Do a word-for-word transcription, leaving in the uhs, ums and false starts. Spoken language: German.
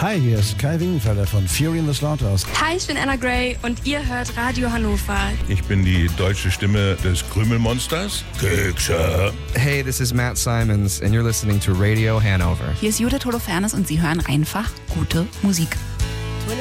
Hi, hier ist Kai Wingenfelder von Fury in the Slaughterhouse. Hi, ich bin Anna Gray und ihr hört Radio Hannover. Ich bin die deutsche Stimme des Krümelmonsters. Kekse. Hey, this is Matt Simons and you're listening to Radio Hanover. Hier ist Judith Holofernes und Sie hören einfach gute Musik.